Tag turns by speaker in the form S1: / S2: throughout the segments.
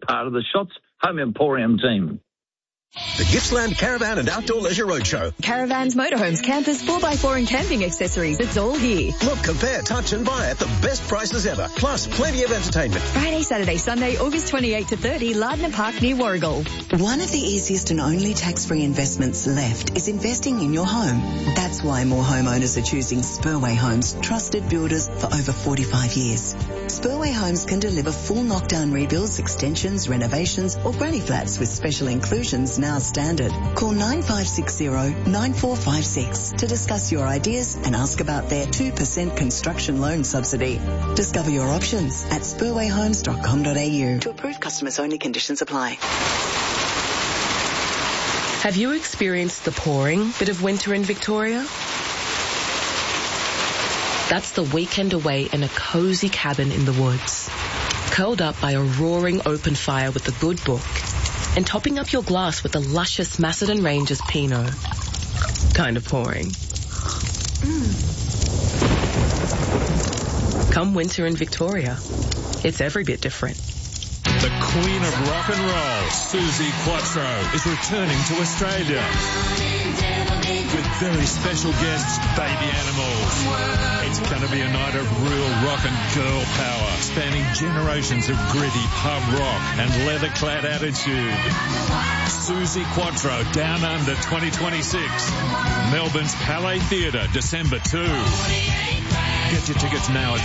S1: part of the Shots Home Emporium team.
S2: The Gippsland Caravan and Outdoor Leisure Roadshow.
S3: Caravans, motorhomes, campers, 4x4 and camping accessories. It's all here.
S2: Look, compare, touch and buy at the best prices ever. Plus, plenty of entertainment.
S3: Friday, Saturday, Sunday, August 28 to 30, Lardner Park near Warragul.
S4: One of the easiest and only tax-free investments left is investing in your home. That's why more homeowners are choosing Spurway Homes, trusted builders for over 45 years. Spurway Homes can deliver full knockdown rebuilds, extensions, renovations or granny flats with special inclusions now standard. Call 9560-9456 to discuss your ideas and ask about their 2% construction loan subsidy. Discover your options at spurwayhomes.com.au. To approved customers only, conditions apply.
S5: Have you experienced the pouring bit of winter in Victoria? That's the weekend away in a cosy cabin in the woods, curled up by a roaring open fire with a good book, and topping up your glass with a luscious Macedon Rangers Pinot. Kind of pouring. Come winter in Victoria, it's every bit different.
S6: The Queen of Rock and Roll, Suzi Quatro, is returning to Australia with very special guests, Baby Animals. It's going to be a night of real rock and girl power, spanning generations of gritty pub rock and leather-clad attitude. Suzi Quatro, Down Under 2026. Melbourne's Palais Theatre, December 2. Get your tickets now at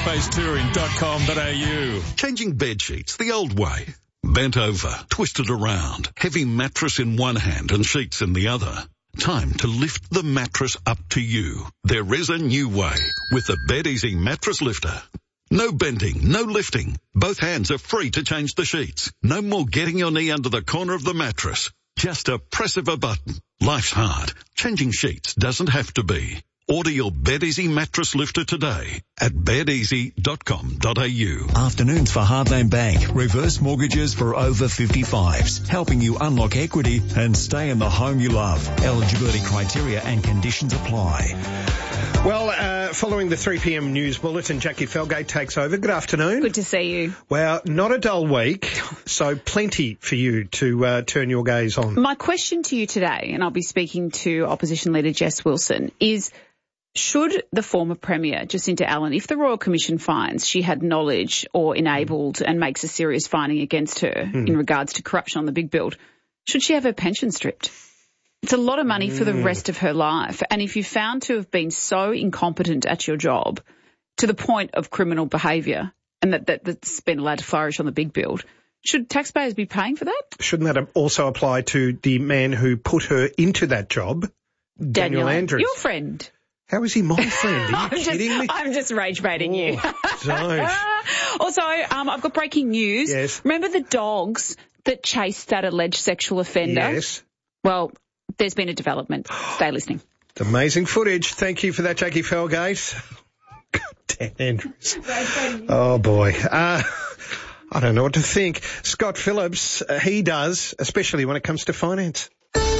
S6: facetofacetouring.com.au.
S7: Changing bed sheets the old way. Bent over, twisted around, heavy mattress in one hand and sheets in the other. Time to lift the mattress up to you. There is a new way with the Bed Easy Mattress Lifter. No bending, no lifting. Both hands are free to change the sheets. No more getting your knee under the corner of the mattress. Just a press of a button. Life's hard. Changing sheets doesn't have to be. Order your Bed Easy Mattress Lifter today at bedeasy.com.au.
S8: Afternoons for Heartland Bank. Reverse mortgages for over 55s. Helping you unlock equity and stay in the home you love. Eligibility criteria and conditions apply.
S9: Well, following the 3 p.m. news bulletin, Jackie Felgate takes over. Good afternoon.
S10: Good to see you.
S9: Well, not a dull week, so plenty for you to turn your gaze on.
S10: My question to you today, and I'll be speaking to Opposition Leader Jess Wilson, is should the former Premier, Jacinta Allen, if the Royal Commission finds she had knowledge or enabled and makes a serious finding against her in regards to corruption on the big build, should she have her pension stripped? It's a lot of money for the rest of her life. And if you're found to have been so incompetent at your job to the point of criminal behaviour and that's been allowed to flourish on the big build, should taxpayers be paying for that?
S9: Shouldn't that also apply to the man who put her into that job, Daniel Andrews?
S10: Your friend.
S9: How is he my friend? Are you kidding me?
S10: I'm just rage baiting you.
S9: Don't.
S10: Also, I've got breaking news.
S9: Yes.
S10: Remember the dogs that chased that alleged sexual offender?
S9: Yes.
S10: Well, there's been a development. Stay listening.
S9: It's amazing footage. Thank you for that, Jackie Felgate. God, Dan Andrews. Oh, boy. I don't know what to think. Scott Phillips, he does, especially when it comes to finance.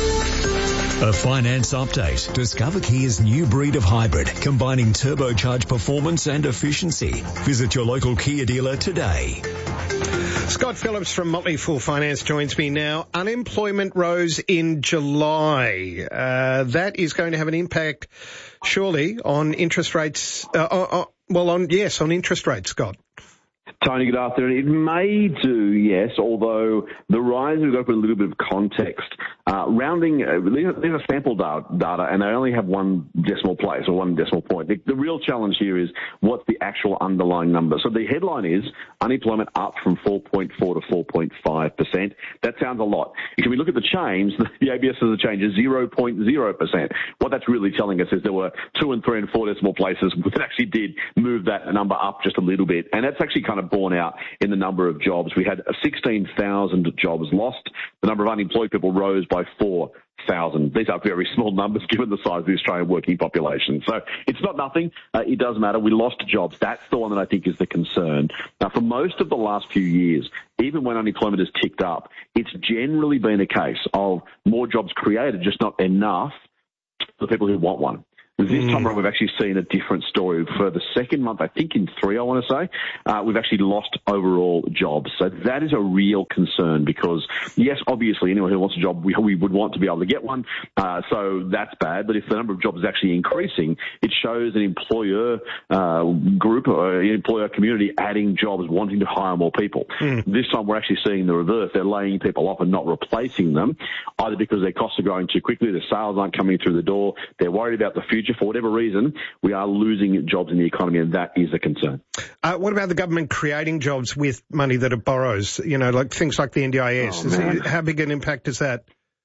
S8: A finance update. Discover Kia's new breed of hybrid, combining turbocharged performance and efficiency. Visit your local Kia dealer today.
S9: Scott Phillips from Motley Fool Finance joins me now. Unemployment rose in July. That is going to have an impact, surely, on interest rates. On interest rates, Scott.
S11: Tony, good afternoon. It may do, yes, although the rise, we've got to put a little bit of context. Rounding, these are sample data, and they only have one decimal place or one decimal point. The real challenge here is what's the actual underlying number. So the headline is unemployment up from 4.4 to 4.5%. That sounds a lot. If we look at the change, the ABS says the change is 0.0%. What that's really telling us is there were 2 and 3 and 4 decimal places that actually did move that number up just a little bit, and that's actually kind of borne out in the number of jobs. We had 16,000 jobs lost. The number of unemployed people rose by 4,000. These are very small numbers given the size of the Australian working population. So it's not nothing. It does matter. We lost jobs. That's the one that I think is the concern. Now, for most of the last few years, even when unemployment has ticked up, it's generally been a case of more jobs created, just not enough for the people who want one. This time around, we've actually seen a different story. For the second month, I think in 3, I want to say, we've actually lost overall jobs. So that is a real concern because, yes, obviously anyone who wants a job, we would want to be able to get one. So that's bad. But if the number of jobs is actually increasing, it shows an employer group or employer community adding jobs, wanting to hire more people. This time we're actually seeing the reverse. They're laying people off and not replacing them, either because their costs are growing too quickly, their sales aren't coming through the door, they're worried about the future. For whatever reason, we are losing jobs in the economy, and that is a concern.
S9: What about the government creating jobs with money that it borrows? You know, like things like the NDIS. How big an impact is that?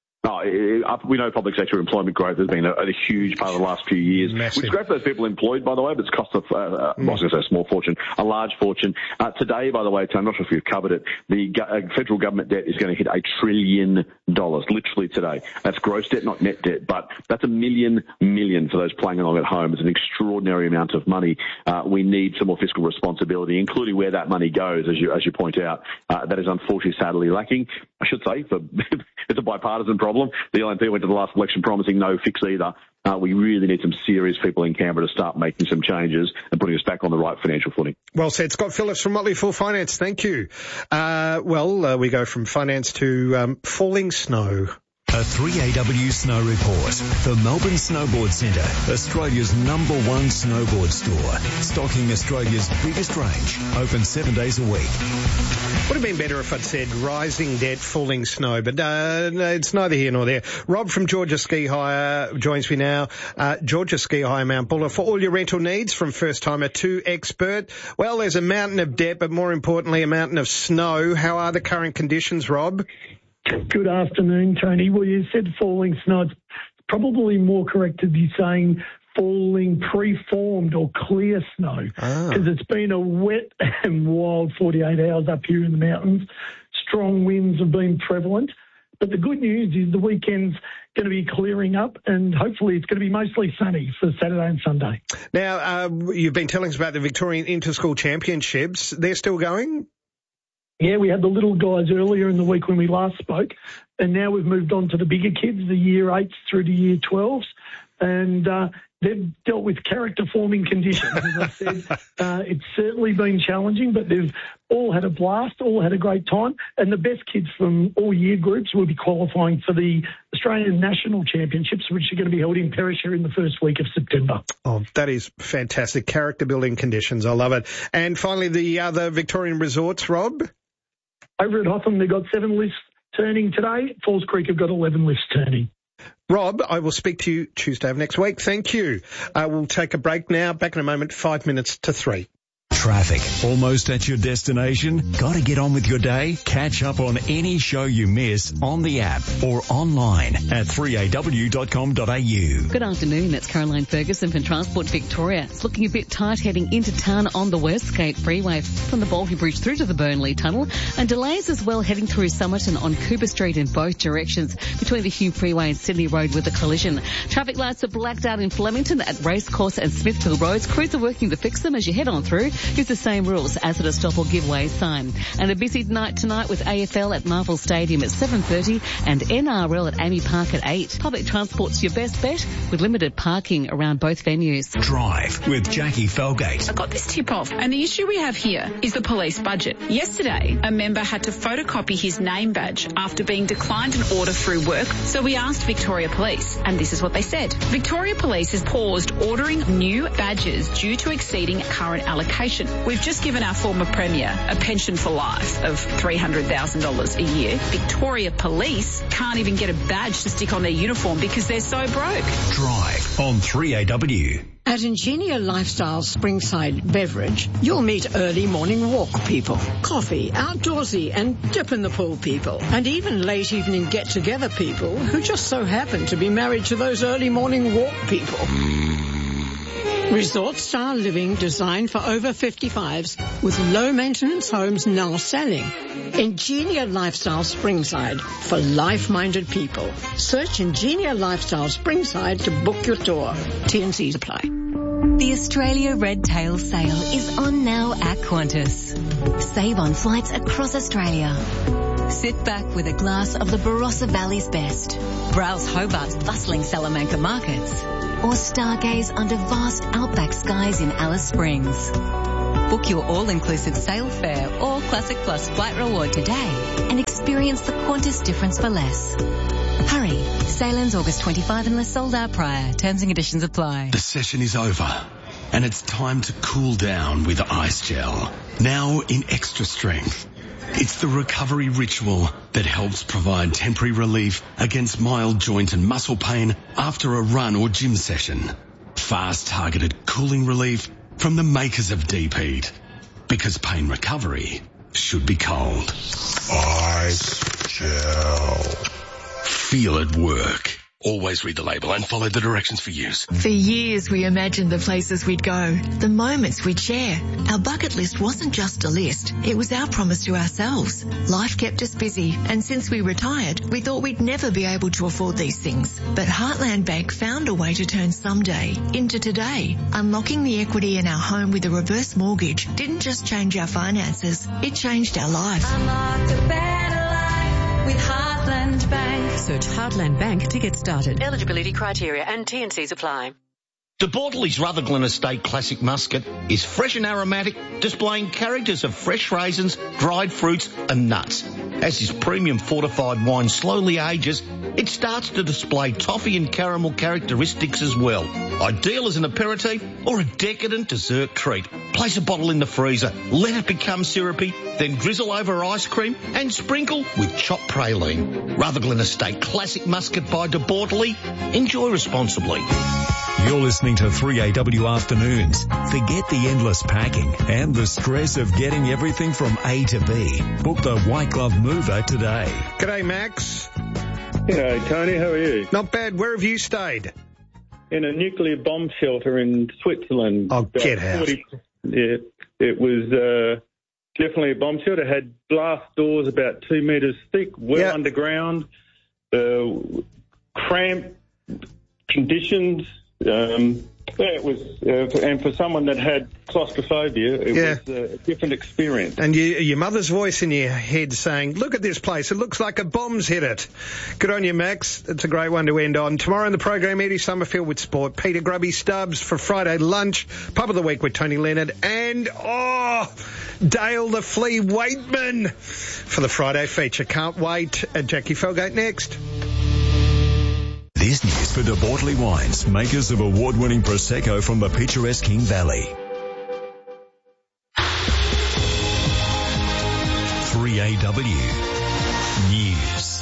S11: We know public sector employment growth has been a huge part of the last few years.
S9: Massive.
S11: Which is great for those people employed, by the way, but it's cost I was going to say a small fortune, a large fortune. Today, by the way, Tom, I'm not sure if you've covered it, the federal government debt is going to hit $1 trillion, literally today. That's gross debt, not net debt, but that's $1 million for those playing along at home. It's an extraordinary amount of money. We need some more fiscal responsibility, including where that money goes, as you point out. That is unfortunately sadly lacking. I should say, it's a bipartisan problem. The LNP went to the last election promising no fix either. We really need some serious people in Canberra to start making some changes and putting us back on the right financial footing.
S9: Well said. Scott Phillips from Motley Fool Finance. Thank you. We go from finance to falling snow.
S8: A 3AW Snow Report. The Melbourne Snowboard Centre, Australia's #1 snowboard store, stocking Australia's biggest range, open 7 days a week.
S9: Would have been better if I'd said rising debt, falling snow, but no, it's neither here nor there. Rob from Georgia Ski Hire joins me now. Georgia Ski Hire Mount Buller for all your rental needs, from first timer to expert. Well, there's a mountain of debt, but more importantly, a mountain of snow. How are the current conditions, Rob?
S12: Good afternoon, Tony. Well, you said falling snow. It's probably more correct to be saying falling preformed or clear snow, because it's been a wet and wild 48 hours up here in the mountains. Strong winds have been prevalent. But the good news is the weekend's going to be clearing up, and hopefully it's going to be mostly sunny for Saturday and Sunday.
S9: Now, you've been telling us about the Victorian Interschool Championships. They're still going?
S12: Yeah, we had the little guys earlier in the week when we last spoke, and now we've moved on to the bigger kids, the year 8s through to year 12s, and they've dealt with character-forming conditions. As I said, it's certainly been challenging, but they've all had a blast, all had a great time, and the best kids from all year groups will be qualifying for the Australian National Championships, which are going to be held in Perisher in the first week of September.
S9: Oh, that is fantastic. Character-building conditions. I love it. And finally, the other Victorian resorts, Rob?
S12: Over at Hotham, they've got 7 lifts turning today. Falls Creek have got 11 lifts turning.
S9: Rob, I will speak to you Tuesday of next week. Thank you. We'll take a break now. Back in a moment, 5 minutes to 3.
S8: Traffic. Almost at your destination? Got to get on with your day? Catch up on any show you miss on the app or online at 3aw.com.au.
S13: Good afternoon. It's Caroline Ferguson from Transport Victoria. It's looking a bit tight heading into town on the Westgate Freeway from the Bulky Bridge through to the Burnley Tunnel, and delays as well heading through Somerton on Cooper Street in both directions between the Hume Freeway and Sydney Road with a collision. Traffic lights are blacked out in Flemington at Racecourse and Smithfield Roads. Crews are working to fix them as you head on through. Use the same rules as at a stop or give way sign. And a busy night tonight with AFL at Marvel Stadium at 7:30 and NRL at Amy Park at 8. Public transport's your best bet with limited parking around both venues.
S8: Drive with Jackie Felgate.
S14: I got this tip off, and the issue we have here is the police budget. Yesterday, a member had to photocopy his name badge after being declined an order through work, so we asked Victoria Police, and this is what they said. Victoria Police has paused ordering new badges due to exceeding current allocation. We've just given our former Premier a pension for life of $300,000 a year. Victoria Police can't even get a badge to stick on their uniform because they're so broke.
S8: Drive on 3AW.
S15: At Ingenia Lifestyle Springside Beverage, you'll meet early morning walk people, coffee, outdoorsy and dip in the pool people, and even late evening get-together people who just so happen to be married to those early morning walk people. Resort-style living designed for over 55s with low-maintenance homes now selling. Ingenia Lifestyle Springside for life-minded people. Search Ingenia Lifestyle Springside to book your tour. T&Cs apply.
S3: The Australia Red Tail Sale is on now at Qantas. Save on flights across Australia. Sit back with a glass of the Barossa Valley's best. Browse Hobart's bustling Salamanca markets. or stargaze under vast outback skies in Alice Springs. Book your all-inclusive sail fare or Classic Plus flight reward today and experience the Qantas difference for less. Hurry. Sail ends August 25 unless sold out prior. Terms and conditions apply.
S16: The session is over and it's time to cool down with Ice Gel. Now in extra strength. It's the recovery ritual that helps provide temporary relief against mild joint and muscle pain after a run or gym session. Fast targeted cooling relief from the makers of Deep Heat. Because pain recovery should be cold. Ice Gel. Feel it work. Always read the label and follow the directions for use.
S17: For years we imagined the places we'd go, the moments we'd share. Our bucket list wasn't just a list, it was our promise to ourselves. Life kept us busy, and since we retired, we thought we'd never be able to afford these things. But Heartland Bank found a way to turn someday into today. Unlocking the equity in our home with a reverse mortgage didn't just change our finances, it changed our life.
S18: Unlock a better life with Heartland Bank.
S19: Search Heartland Bank to get started. Eligibility criteria and T&Cs apply.
S20: De Bortoli's Rutherglen Estate Classic Muscat is fresh and aromatic, displaying characters of fresh raisins, dried fruits and nuts. As this premium fortified wine slowly ages, it starts to display toffee and caramel characteristics as well. Ideal as an aperitif or a decadent dessert treat. Place a bottle in the freezer, let it become syrupy, then drizzle over ice cream and sprinkle with chopped praline. Rutherglen Estate Classic Muscat by De Bortoli. Enjoy responsibly.
S8: You're listening to 3AW Afternoons. Forget the endless packing and the stress of getting everything from A to B. Book the White Glove Mover today.
S9: G'day, Max.
S21: G'day, Tony. How are you?
S9: Not bad. Where have you stayed?
S21: In a nuclear bomb shelter in Switzerland.
S9: Oh, get out.
S21: Yeah, it was definitely a bomb shelter. It had blast doors about 2 metres thick, well underground, cramped conditions. It was, and for someone that had claustrophobia, it was a different experience.
S9: And your mother's voice in your head saying, look at this place, it looks like a bomb's hit it. Good on you, Max. It's a great one to end on. Tomorrow in the program, Eddie Summerfield with sport, Peter Grubby Stubbs for Friday lunch, Pub of the Week with Tony Leonard, and, Dale the Flea Waitman for the Friday feature. Can't wait. Jackie Felgate next.
S8: This news for De Bortoli Wines, makers of award-winning Prosecco from the picturesque King Valley. 3AW News.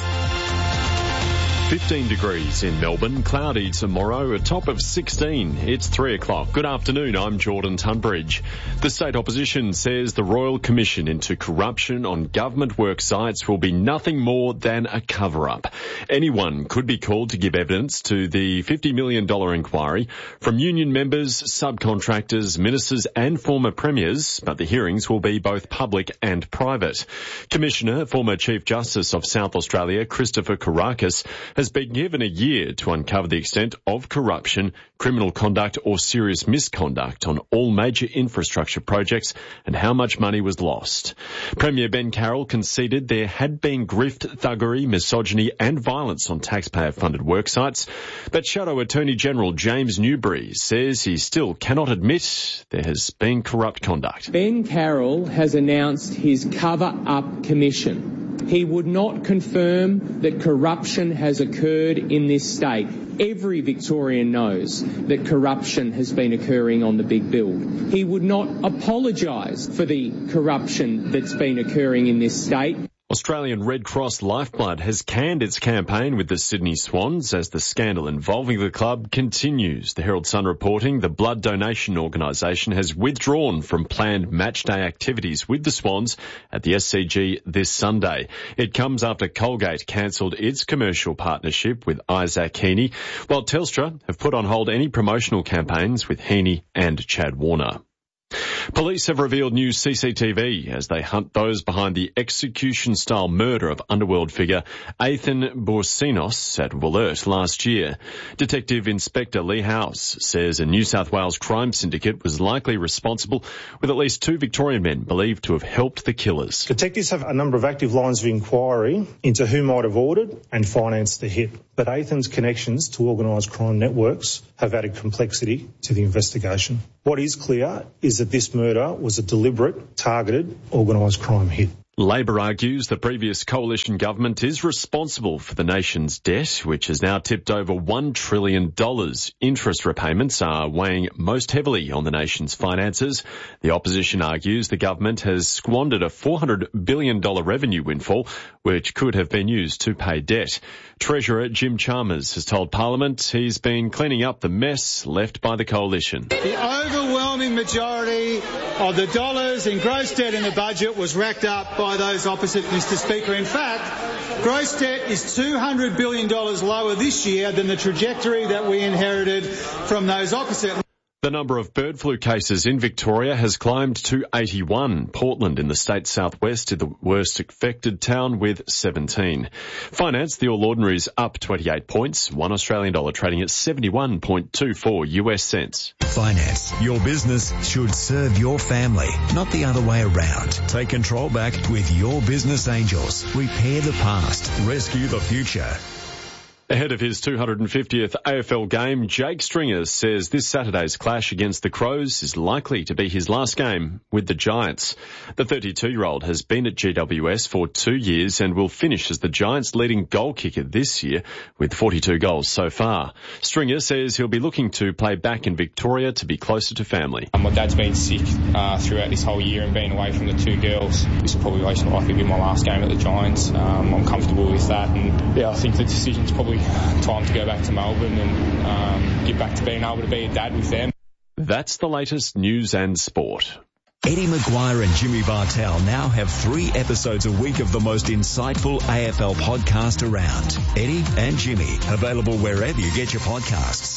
S22: 15 degrees in Melbourne, cloudy tomorrow, a top of 16. It's 3 o'clock. Good afternoon, I'm Jordan Tunbridge. The state opposition says the Royal Commission into corruption on government work sites will be nothing more than a cover-up. Anyone could be called to give evidence to the $50 million inquiry from union members, subcontractors, ministers and former premiers, but the hearings will be both public and private. Commissioner, former Chief Justice of South Australia, Christopher Kourakis, has been given a year to uncover the extent of corruption, criminal conduct or serious misconduct on all major infrastructure projects and how much money was lost. Premier Ben Carroll conceded there had been grift, thuggery, misogyny and violence on taxpayer-funded worksites, but Shadow Attorney General James Newbury says he still cannot admit there has been corrupt conduct.
S23: Ben Carroll has announced his cover-up commission. He would not confirm that corruption has occurred in this state. Every Victorian knows that corruption has been occurring on the big build. He would not apologise for the corruption that's been occurring in this state.
S22: Australian Red Cross Lifeblood has canned its campaign with the Sydney Swans as the scandal involving the club continues. The Herald Sun reporting the blood donation organisation has withdrawn from planned matchday activities with the Swans at the SCG this Sunday. It comes after Colgate cancelled its commercial partnership with Isaac Heaney, while Telstra have put on hold any promotional campaigns with Heaney and Chad Warner. Police have revealed new CCTV as they hunt those behind the execution-style murder of underworld figure Ethan Boursinos at Wollert last year. Detective Inspector Lee House says a New South Wales crime syndicate was likely responsible, with at least 2 Victorian men believed to have helped the killers.
S1: Detectives have a number of active lines of inquiry into who might have ordered and financed the hit, but Ethan's connections to organised crime networks have added complexity to the investigation. What is clear is that this murder was a deliberate, targeted, organised crime hit.
S22: Labor argues the previous coalition government is responsible for the nation's debt, which has now tipped over $1 trillion. Interest repayments are weighing most heavily on the nation's finances. The opposition argues the government has squandered a $400 billion revenue windfall, which could have been used to pay debt. Treasurer Jim Chalmers has told Parliament he's been cleaning up the mess left by the coalition.
S2: The overwhelming majority of the dollars in gross debt in the budget was racked up by those opposite, Mr. Speaker. In fact, gross debt is $200 billion lower this year than the trajectory that we inherited from those opposite.
S22: The number of bird flu cases in Victoria has climbed to 81. Portland in the state's southwest is the worst affected town with 17. Finance, the All Ordinary's up 28 points, $1 Australian dollar trading at 71.24 US cents.
S8: Finance, your business should serve your family, not the other way around. Take control back with Your Business Angels. Repair the past, rescue the future.
S22: Ahead of his 250th AFL game, Jake Stringer says this Saturday's clash against the Crows is likely to be his last game with the Giants. The 32-year-old has been at GWS for 2 years and will finish as the Giants' leading goal kicker this year with 42 goals so far. Stringer says he'll be looking to play back in Victoria to be closer to family.
S4: My dad's been sick throughout this whole year and being away from the 2 girls. This will probably most likely be my last game at the Giants. I'm comfortable with that, and I think the decision's probably time to go back to Melbourne and get back to being able to be a dad with them.
S22: That's the latest news and sport.
S8: Eddie Maguire and Jimmy Bartell now have 3 episodes a week of the most insightful AFL podcast around. Eddie and Jimmy, available wherever you get your podcasts.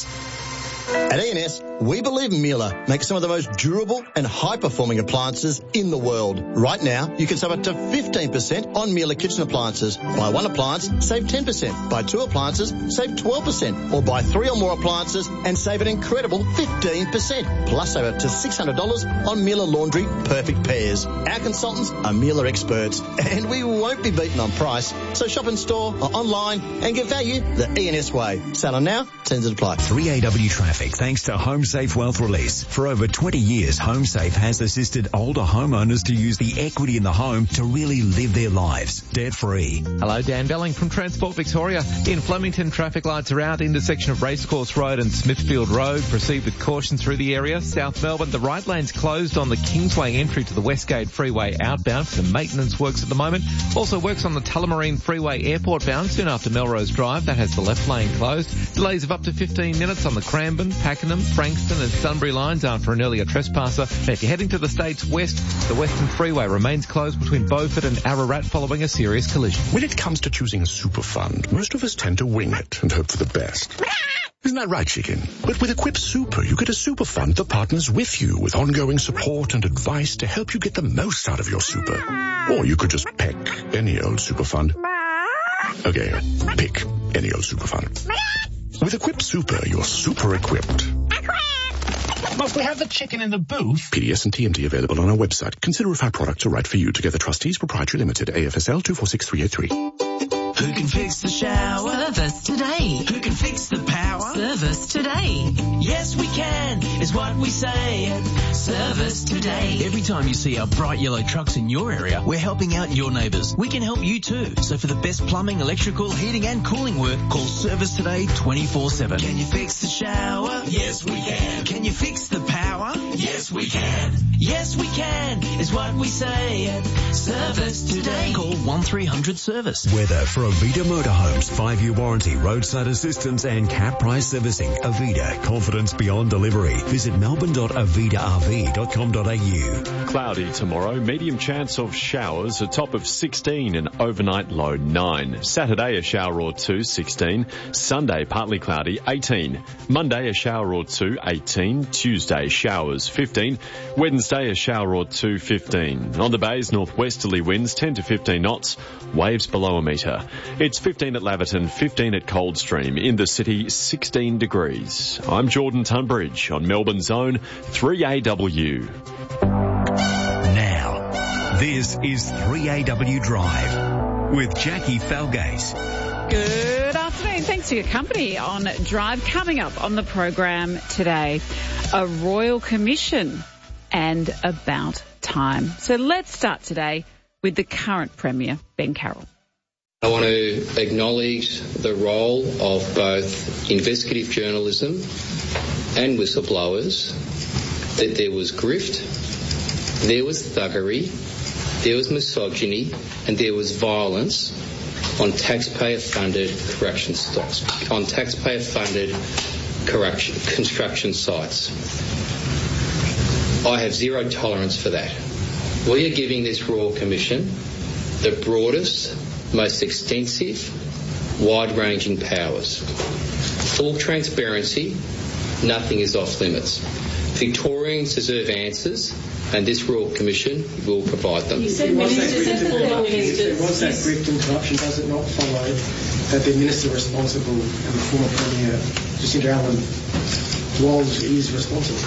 S24: At E&S, we believe Miele makes some of the most durable and high-performing appliances in the world. Right now, you can save up to 15% on Miele kitchen appliances. Buy 1 appliance, save 10%. Buy 2 appliances, save 12%. Or buy 3 or more appliances and save an incredible 15%. Plus, save up to $600 on Miele Laundry Perfect Pairs. Our consultants are Miele experts, and we won't be beaten on price. So shop in store or online and get value the E&S way. Sale on now, terms and apply.
S8: 3AW Traffic. Thanks to HomeSafe Wealth Release. For over 20 years, HomeSafe has assisted older homeowners to use the equity in the home to really live their lives debt-free.
S25: Hello, Dan Belling from Transport Victoria. In Flemington, traffic lights are out. Intersection of Racecourse Road and Smithfield Road. Proceed with caution through the area. South Melbourne, the right lane's closed on the Kingsway entry to the Westgate Freeway outbound for the maintenance works at the moment. Also works on the Tullamarine Freeway airport bound soon after Melrose Drive. That has the left lane closed. Delays of up to 15 minutes on the Cranbourne, Pakenham, Frankston and Sunbury lines after an earlier trespasser. And if you're heading to the state's west, the Western Freeway remains closed between Beaufort and Ararat following a serious collision.
S26: When it comes to choosing a super fund, most of us tend to wing it and hope for the best. Isn't that right, chicken? But with Equip Super, you get a super fund that partners with you with ongoing support and advice to help you get the most out of your super. Or you could just pick any old super fund. Okay, pick any old super fund. With Equip Super, you're super equipped. Must we have the chicken in the booth? PDS and TMT available on our website. Consider if our products are right for you. Together Trustees Proprietary Limited, AFSL 246383.
S27: Who can fix the shower? Service today. Who can fix the power? Service today. Yes, we can, is what we say at Service Today.
S28: Every time you see our bright yellow trucks in your area, we're helping out your neighbours. We can help you too. So for the best plumbing, electrical, heating and cooling work, call Service Today 24/7.
S27: Can you fix the shower? Yes, we can. Can you fix the power? Yes, we can. Yes, we can, is what we say at Service Today.
S28: Call 1300-SERVICE.
S8: Weather for Avita Motorhomes, 5-year warranty, roadside assistance and cap price servicing. Avita, confidence beyond delivery. Visit melbourne.avidarv.com.au.
S22: Cloudy tomorrow, medium chance of showers, a top of 16 and overnight low 9. Saturday, a shower or two, 16. Sunday, partly cloudy, 18. Monday, a shower or two, 18. Tuesday, showers, 15. Wednesday, a shower or two, 15. On the bays, northwesterly winds 10 to 15 knots, waves below a metre. It's 15 at Laverton, 15 at Coldstream. In the city, 16 degrees. I'm Jordan Tunbridge on Melbourne's own 3AW.
S8: Now, this is 3AW Drive with Jackie Falgate.
S5: Good afternoon. Thanks for your company on Drive. Coming up on the program today, a royal commission and about time. So let's start today with the current Premier, Ben Carroll.
S6: I want to acknowledge the role of both investigative journalism and whistleblowers, that there was grift, there was thuggery, there was misogyny, and there was violence on taxpayer-funded construction sites. I have zero tolerance for that. We are giving this Royal Commission the broadest, most extensive, wide-ranging powers. Full transparency, nothing is off limits. Victorians deserve answers, and this Royal Commission will provide them.
S7: You said ministers and former ministers. Once that grift and corruption, does it not follow that the minister responsible and the former Premier, Jacinda Allan, is responsible?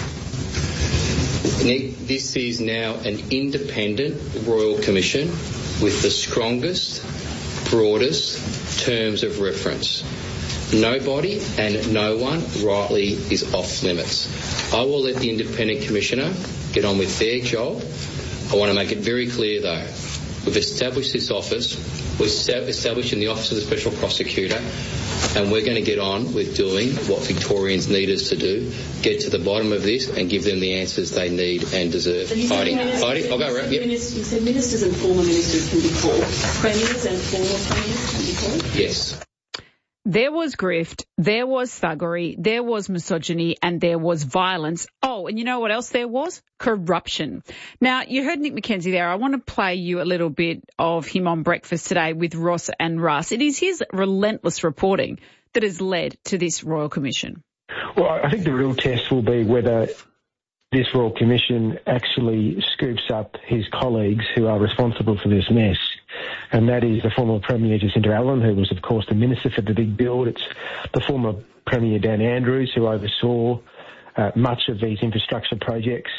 S6: Nick, this is now an independent Royal Commission with the strongest, broadest terms of reference. Nobody and no one rightly is off limits. I will let the independent commissioner get on with their job. I want to make it very clear, though, we've established this office, we're establishing the Office of the Special Prosecutor, and we're going to get on with doing what Victorians need us to do, get to the bottom of this and give them the answers they need and deserve.
S7: So
S6: Heidi, I'll go around. Yep.
S7: You said ministers and former ministers can be called. Premiers and former premiers can be called?
S6: Yes.
S5: There was grift, there was thuggery, there was misogyny, and there was violence. Oh, and you know what else there was? Corruption. Now, you heard Nick McKenzie there. I want to play you a little bit of him on Breakfast today with Ross and Russ. It is his relentless reporting that has led to this Royal Commission.
S10: Well, I think the real test will be whether this Royal Commission actually scoops up his colleagues who are responsible for this mess. And that is the former Premier Jacinda Allan, who was, of course, the Minister for the Big Build. It's the former Premier Dan Andrews, who oversaw much of these infrastructure projects.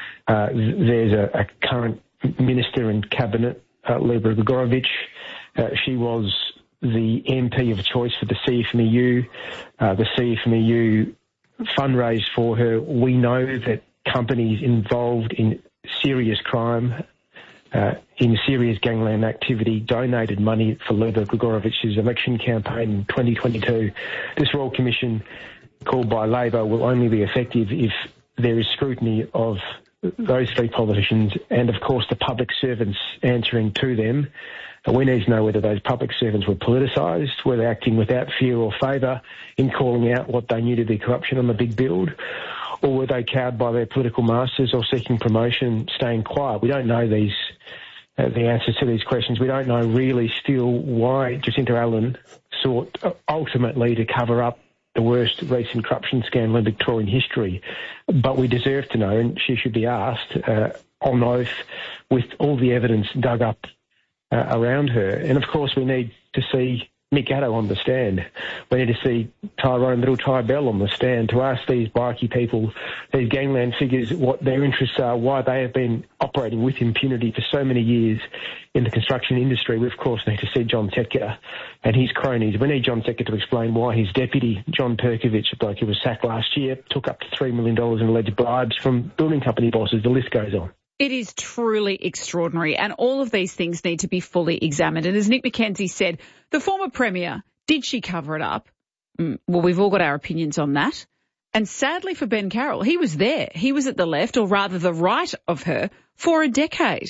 S10: There's a current Minister in Cabinet, Lieber Gregorovic. She was the MP of choice for the CFMEU. The CFMEU fundraised for her. We know that companies involved in serious crime, in serious gangland activity, donated money for Lieber Gregorovic's election campaign in 2022. This Royal Commission, called by Labor, will only be effective if there is scrutiny of those three politicians and, of course, the public servants answering to them. We need to know whether those public servants were politicised, were they acting without fear or favour in calling out what they knew to be corruption on the big build, or were they cowed by their political masters or seeking promotion, staying quiet? We don't know the answers to these questions. We don't know really still why Jacinda Allan sought ultimately to cover up the worst recent corruption scandal in Victorian history. But we deserve to know, and she should be asked on oath with all the evidence dug up around her. And, of course, we need to see Mick Gatto on the stand. We need to see Tyrone Little Ty Bell on the stand to ask these bikie people, these gangland figures, what their interests are, why they have been operating with impunity for so many years in the construction industry. We, of course, need to see John Setka and his cronies. We need John Setka to explain why his deputy, John Perkovich, a bloke who was sacked last year, took up to $3 million in alleged bribes from building company bosses. The list goes on.
S5: It is truly extraordinary, and all of these things need to be fully examined. And as Nick McKenzie said, the former Premier, did she cover it up? Well, we've all got our opinions on that. And sadly for Ben Carroll, he was there. He was at the left, or rather the right of her, for a decade.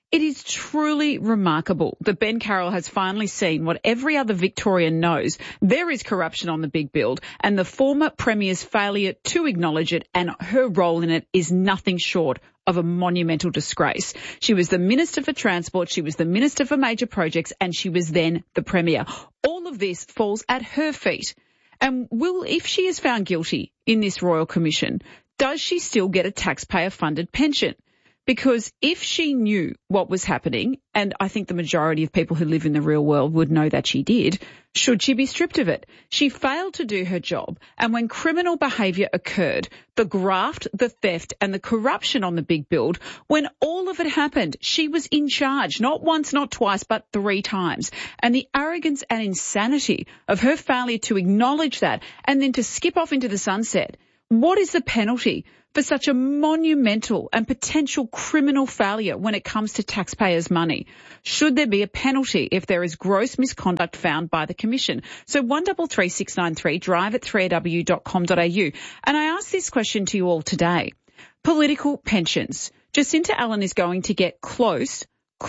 S5: It is truly remarkable that Ben Carroll has finally seen what every other Victorian knows. There is corruption on the big build, and the former Premier's failure to acknowledge it and her role in it is nothing short of a monumental disgrace. She was the Minister for Transport, she was the Minister for Major Projects, and she was then the Premier. All of this falls at her feet. And if she is found guilty in this Royal Commission, does she still get a taxpayer-funded pension? Because if she knew what was happening, and I think the majority of people who live in the real world would know that she did, should she be stripped of it? She failed to do her job, and when criminal behaviour occurred, the graft, the theft and the corruption on the big build, when all of it happened, she was in charge, not once, not twice, but 3 times. And the arrogance and insanity of her failure to acknowledge that and then to skip off into the sunset. What is the penalty for such a monumental and potential criminal failure when it comes to taxpayers' money? Should there be a penalty if there is gross misconduct found by the Commission? So 133693, drive at 3aw.com.au. And I ask this question to you all today. Political pensions. Jacinta Allen is going to get close to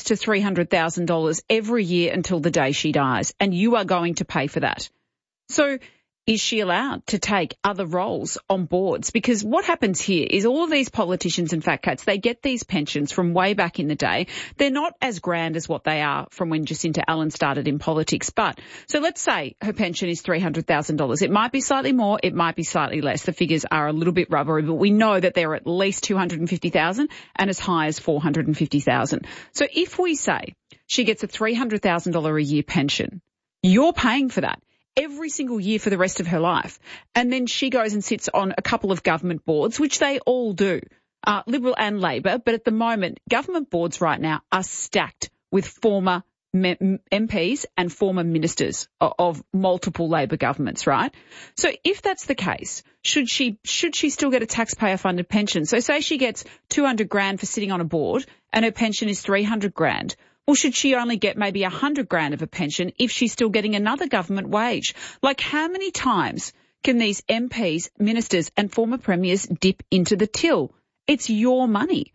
S5: $300,000 every year until the day she dies, and you are going to pay for that. So is she allowed to take other roles on boards? Because what happens here is all of these politicians and fat cats, they get these pensions from way back in the day. They're not as grand as what they are from when Jacinta Allen started in politics. But so let's say her pension is $300,000. It might be slightly more. It might be slightly less. The figures are a little bit rubbery, but we know that they're at least $250,000 and as high as $450,000. So if we say she gets a $300,000 a year pension, you're paying for that every single year for the rest of her life. And then she goes and sits on a couple of government boards, which they all do, Liberal and Labor. But at the moment, government boards right now are stacked with former MPs and former ministers of multiple Labor governments, right? So if that's the case, should she still get a taxpayer-funded pension? So say she gets $200,000 for sitting on a board and her pension is $300,000. Or should she only get maybe $100,000 of a pension if she's still getting another government wage? Like, how many times can these MPs, ministers and former premiers dip into the till? It's your money.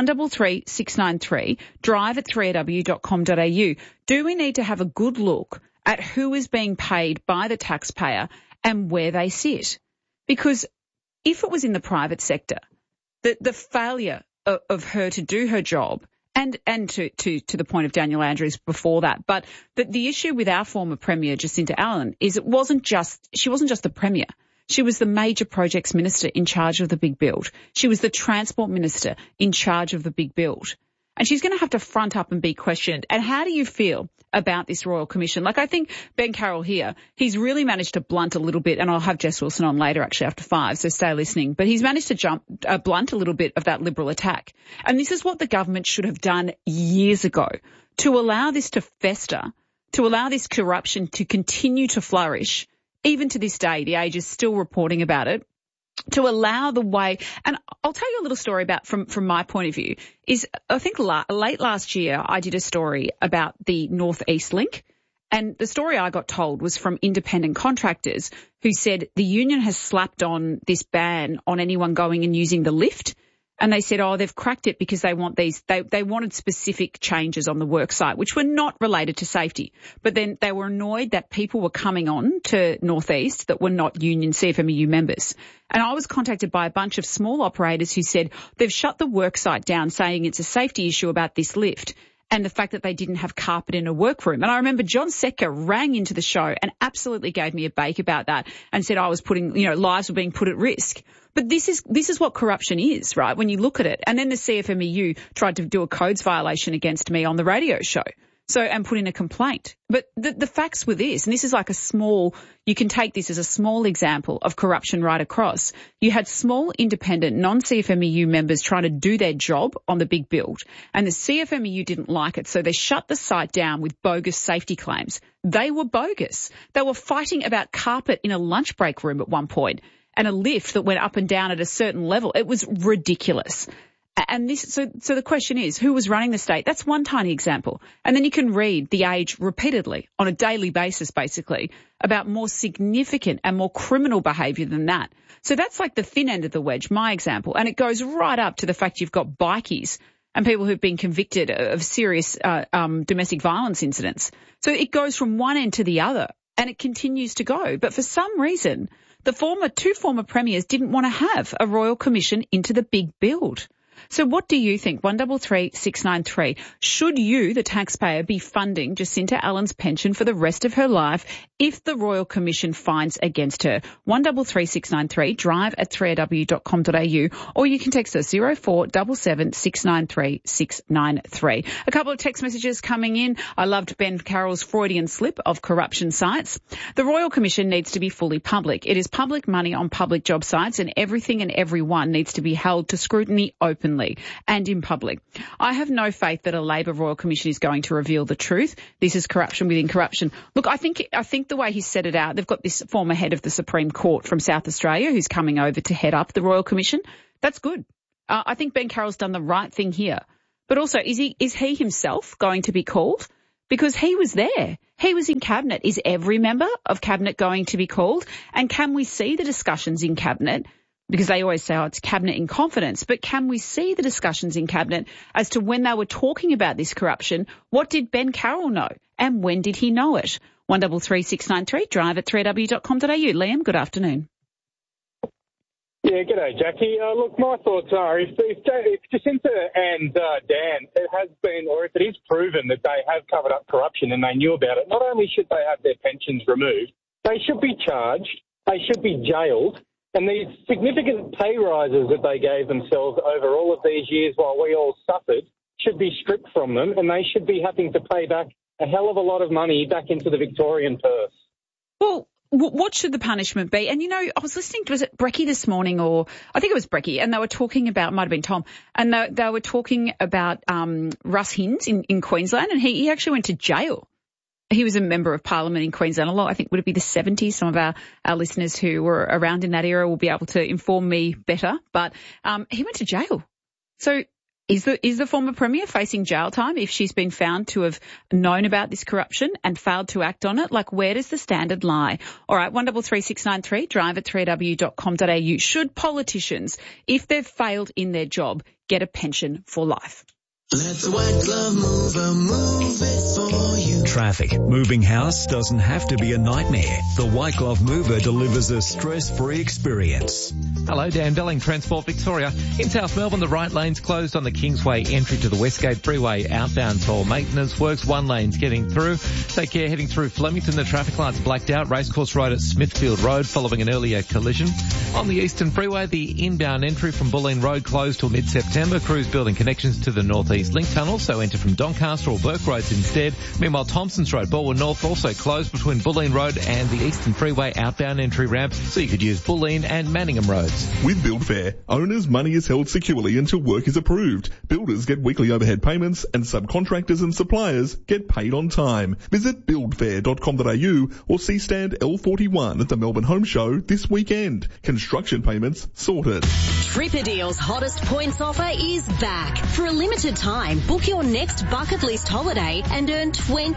S5: 133693, drive at 3aw.com.au. Do we need to have a good look at who is being paid by the taxpayer and where they sit? Because if it was in the private sector, the failure of her to do her job and to the point of Daniel Andrews before that. But the issue with our former Premier, Jacinta Allen, is she wasn't just the Premier. She was the Major Projects Minister in charge of the big build. She was the Transport Minister in charge of the big build. And she's going to have to front up and be questioned. And how do you feel about this Royal Commission? Like, I think Ben Carroll here, he's really managed to blunt a little bit, and I'll have Jess Wilson on later actually after 5, so stay listening. But he's managed to blunt a little bit of that Liberal attack. And this is what the government should have done years ago to allow this to fester, to allow this corruption to continue to flourish. Even to this day, The Age is still reporting about it. To allow the way, and I'll tell you a little story about from my point of view, is I think late last year I did a story about the North East Link, and the story I got told was from independent contractors who said the union has slapped on this ban on anyone going and using the lift. And they said, they've cracked it because they want they wanted specific changes on the work site, which were not related to safety. But then they were annoyed that people were coming on to North East that were not union CFMEU members. And I was contacted by a bunch of small operators who said they've shut the work site down, saying it's a safety issue about this lift and the fact that they didn't have carpet in a workroom. And I remember John Secker rang into the show and absolutely gave me a bake about that and said I was putting, lives were being put at risk. But this is what corruption is, right, when you look at it. And then the CFMEU tried to do a codes violation against me on the radio show, and put in a complaint. But the facts were this, and this is like you can take this as a small example of corruption right across. You had small, independent, non-CFMEU members trying to do their job on the big build, and the CFMEU didn't like it, so they shut the site down with bogus safety claims. They were bogus. They were fighting about carpet in a lunch break room at one point, and a lift that went up and down at a certain level. It was ridiculous. And so the question is, who was running the state? That's one tiny example. And then you can read The Age repeatedly on a daily basis, basically, about more significant and more criminal behaviour than that. So that's like the thin end of the wedge, my example. And it goes right up to the fact you've got bikies and people who've been convicted of serious domestic violence incidents. So it goes from one end to the other, and it continues to go. But for some reason, the two former premiers didn't want to have a royal commission into the big build. So what do you think? 133 693. Should you, the taxpayer, be funding Jacinta Allen's pension for the rest of her life if the Royal Commission finds against her? 133 693. Drive at 3aw.com.au, or you can text us 0477 693 693. A couple of text messages coming in. I loved Ben Carroll's Freudian slip of corruption sites. The Royal Commission needs to be fully public. It is public money on public job sites, and everything and everyone needs to be held to scrutiny openly and in public. I have no faith that a Labor Royal Commission is going to reveal the truth. This is corruption within corruption. Look, I think the way he set it out, they've got this former head of the Supreme Court from South Australia who's coming over to head up the Royal Commission. That's good. I think Ben Carroll's done the right thing here. But also, is he himself going to be called? Because he was there. He was in Cabinet. Is every member of Cabinet going to be called? And can we see the discussions in Cabinet? Because they always say, it's Cabinet in confidence. But can we see the discussions in Cabinet as to when they were talking about this corruption? What did Ben Carroll know? And when did he know it? 133 693. Drive at 3aw.com.au. Liam, good afternoon.
S3: Yeah, g'day, Jackie. Look, my thoughts are if Jacinta and Dan, it has been, or if it is proven that they have covered up corruption and they knew about it, not only should they have their pensions removed, they should be charged, they should be jailed, and these significant pay rises that they gave themselves over all of these years while we all suffered should be stripped from them, and they should be having to pay back a hell of a lot of money back into the Victorian purse.
S5: Well, what should the punishment be? And, I was listening to, was it Brecky this morning, or I think it was Brecky, and they were talking about, might have been Tom, and they were talking about Russ Hinds in Queensland, and he actually went to jail. He was a member of Parliament in Queensland. I think would it be the 70s? Some of our listeners who were around in that era will be able to inform me better. But he went to jail. So is the former Premier facing jail time if she's been found to have known about this corruption and failed to act on it? Like, where does the standard lie? All right, 133 693, drive at 3aw.com.au. Should politicians, if they've failed in their job, get a pension for life?
S28: Let the white glove mover move it for you.
S8: Traffic. Moving house doesn't have to be a nightmare. The White Glove Mover delivers a stress-free experience.
S25: Hello, Dan Belling, Transport Victoria. In South Melbourne, the right lane's closed on the Kingsway entry to the Westgate Freeway outbound for maintenance works. One lane's getting through. Take care heading through Flemington. The traffic light's blacked out. Racecourse Road at Smithfield Road following an earlier collision. On the Eastern Freeway, the inbound entry from Bulleen Road closed till mid-September. Crews building connections to the Northeast Link Tunnel, so enter from Doncaster or Burke Roads instead. Meanwhile, Thompson's Road, Balwyn North, also closed between Bulleen Road and the Eastern Freeway outbound entry ramp, so you could use Bulleen and Manningham Roads.
S11: With BuildFair, owners' money is held securely until work is approved. Builders get weekly overhead payments and subcontractors and suppliers get paid on time. Visit buildfair.com.au or see stand L41 at the Melbourne Home Show this weekend. Construction payments sorted.
S12: Tripadeal's hottest points offer is back. For a limited time, book your next bucket list holiday and earn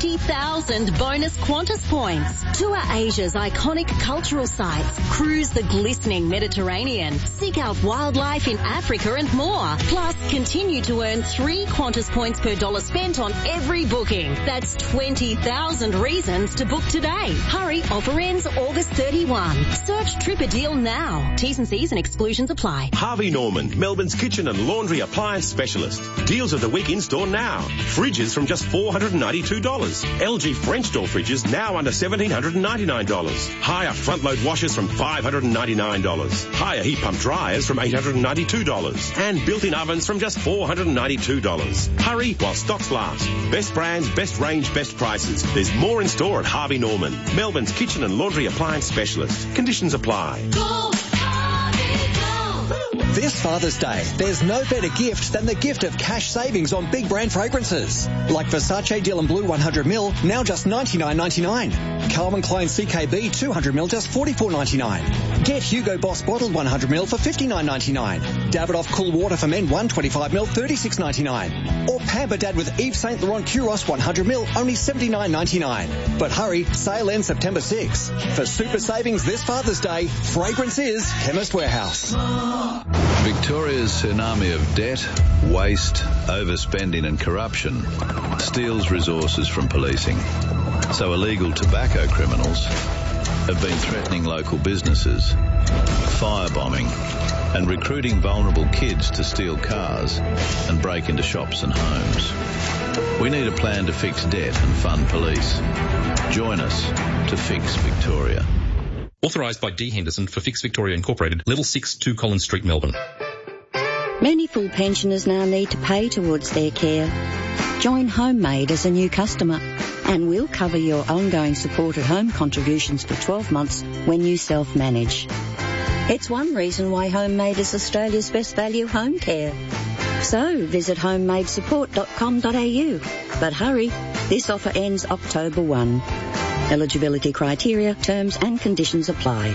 S12: 20,000 bonus Qantas points. Tour Asia's iconic cultural sites, cruise the glistening Mediterranean, seek out wildlife in Africa and more. Plus, continue to earn 3 Qantas points per dollar spent on every booking. That's 20,000 reasons to book today. Hurry, offer ends August 31. Search Tripadeal now. T's and C's and exclusions apply.
S13: Harvey Norman, Melbourne's kitchen and laundry appliance specialist. Deals of the week in store now. Fridges from just $492. LG French door fridges now under $1,799. Hire front load washers from $599. Hire heat pump dryers from $892. And built-in ovens from just $492. Hurry while stocks last. Best brands, best range, best prices. There's more in store at Harvey Norman, Melbourne's kitchen and laundry appliance specialist. Conditions apply.
S14: This Father's Day, there's no better gift than the gift of cash savings on big brand fragrances. Like Versace Dylan Blue 100ml, now just $99.99. Calvin Klein CKB 200ml, just $44.99. Get Hugo Boss Bottled 100ml for $59.99. Davidoff Cool Water for Men 125ml, $36.99. Or Pamper Dad with Yves Saint Laurent Curos 100ml, only $79.99. But hurry, sale ends September 6. For super savings this Father's Day, fragrance is Chemist Warehouse.
S9: Victoria's tsunami of debt, waste, overspending and corruption steals resources from policing. So illegal tobacco criminals have been threatening local businesses, firebombing and recruiting vulnerable kids to steal cars and break into shops and homes. We need a plan to fix debt and fund police. Join us to Fix Victoria.
S15: Authorised by D. Henderson for Fix Victoria Incorporated, Level 6, 2 Collins Street, Melbourne.
S16: Many full pensioners now need to pay towards their care. Join Homemade as a new customer and we'll cover your ongoing supported home contributions for 12 months when you self-manage. It's one reason why Homemade is Australia's best value home care. So visit homemadesupport.com.au. But hurry, this offer ends October 1. Eligibility criteria, terms and conditions apply.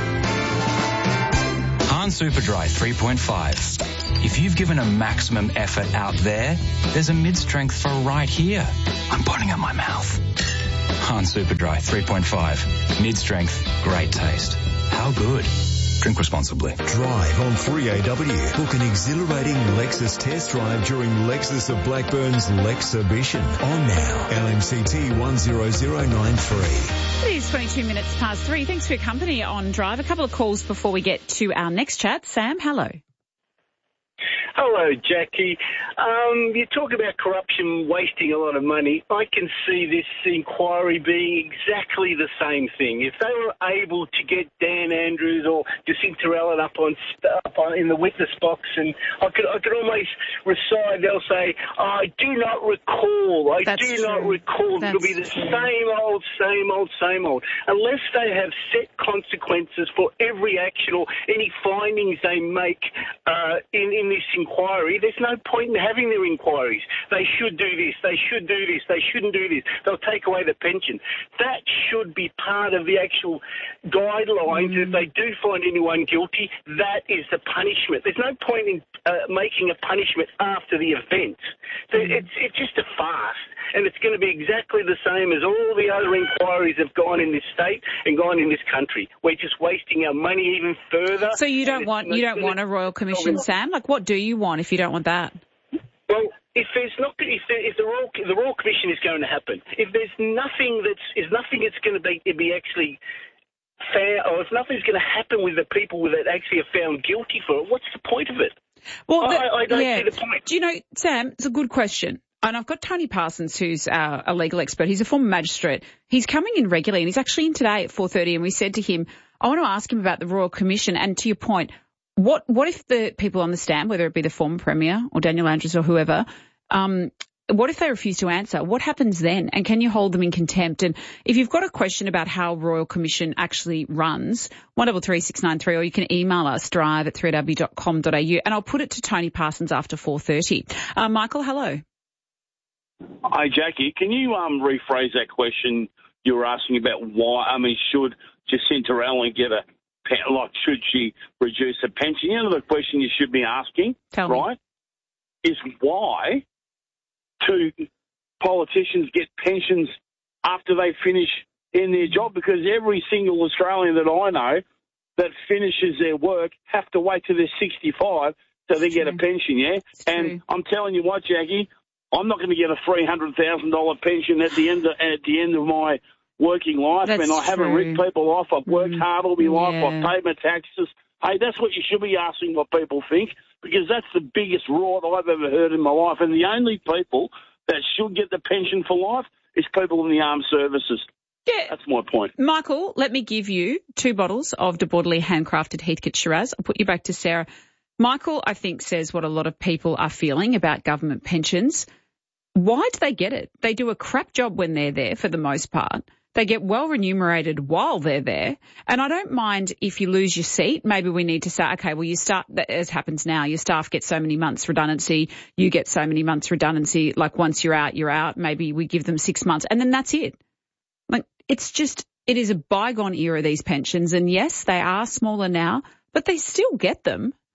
S17: Han Superdry 3.5. If you've given a maximum effort out there, there's a mid-strength for right here. I'm putting in my mouth. Han Superdry 3.5. Mid-strength, great taste. How good? Drink responsibly.
S8: Drive on 3AW. Book an exhilarating Lexus test drive during Lexus of Blackburn's Lexhibition. On now, LMCT 10093.
S5: It is 22 minutes past 3. Thanks for your company on Drive. A couple of calls before we get to our next chat. Sam, hello.
S18: Hello, Jackie. You talk about corruption, wasting a lot of money. I can see this inquiry being exactly the same thing. If they were able to get Dan Andrews or Jacinta Allen up in the witness box, and I could almost recite, they'll say, I do not recall. It'll be the same old. Unless they have set consequences for every action or any findings they make in this inquiry, there's no point in having their inquiries. They should do this, they should do this, they shouldn't do this. They'll take away the pension. That should be part of the actual guidelines. If they do find anyone guilty, that is the punishment. There's no point in making a punishment after the event. So it's just a farce, and it's going to be exactly the same as all the other inquiries have gone in this state and gone in this country. We're just wasting our money even further.
S5: So you don't want a Royal Commission, Sam? Like, what do you want if you don't want that?
S18: Well, if the Royal Commission is going to happen, if there's nothing that's going to be actually fair, or if nothing's going to happen with the people that actually are found guilty for it, what's the point of it? Well, I don't see the point.
S5: Do you know, Sam, it's a good question. And I've got Tony Parsons, who's a legal expert. He's a former magistrate. He's coming in regularly, and he's actually in today at 4:30. And we said to him, I want to ask him about the Royal Commission. And to your point, what if the people on the stand, whether it be the former Premier or Daniel Andrews or whoever, what if they refuse to answer? What happens then? And can you hold them in contempt? And if you've got a question about how Royal Commission actually runs, 133693, or you can email us, drive@3w.com.au, and I'll put it to Tony Parsons after 4:30. Michael, hello.
S19: Hi, Jackie. Can you rephrase that question you were asking about why? I mean, should Jacinta Allen get should she reduce her pension? You know the question you should be asking, right? Is why do politicians get pensions after they finish in their job? Because every single Australian that I know that finishes their work have to wait till they're 65 so they get a pension, yeah? And I'm telling you what, Jackie, I'm not going to get a $300,000 pension at the end of my working life. And I haven't ripped people off. I've worked hard all my life. I've paid my taxes. Hey, that's what you should be asking what people think, because that's the biggest rot I've ever heard in my life. And the only people that should get the pension for life is people in the armed services. Yeah. That's my point.
S5: Michael, let me give you 2 bottles of De Bordelais handcrafted Heathcote Shiraz. I'll put you back to Sarah. Michael, I think, says what a lot of people are feeling about government pensions. Why do they get it? They do a crap job when they're there for the most part. They get well remunerated while they're there. And I don't mind if you lose your seat. Maybe we need to say, okay, well, you start, as happens now, your staff get so many months redundancy, you get so many months redundancy. Like once you're out, you're out. Maybe we give them 6 months and then that's it. Like it is a bygone era, these pensions. And yes, they are smaller now, but they still get them.